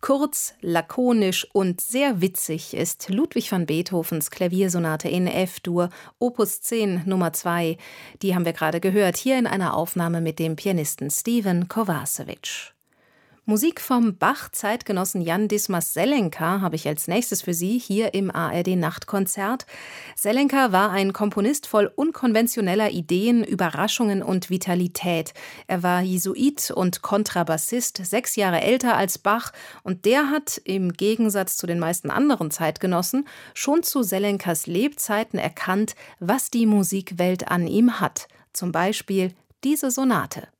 Kurz, lakonisch und sehr witzig ist Ludwig van Beethovens Klaviersonate in F-Dur, Opus 10 Nummer 2. Die haben wir gerade gehört, hier in einer Aufnahme mit dem Pianisten Steven Kovacevic. Musik vom Bach-Zeitgenossen Jan Dismas Zelenka habe ich als nächstes für Sie hier im ARD-Nachtkonzert. Zelenka war ein Komponist voll unkonventioneller Ideen, Überraschungen und Vitalität. Er war Jesuit und Kontrabassist, 6 Jahre älter als Bach, und der hat, im Gegensatz zu den meisten anderen Zeitgenossen, schon zu Zelenkas Lebzeiten erkannt, was die Musikwelt an ihm hat. Zum Beispiel diese Sonate.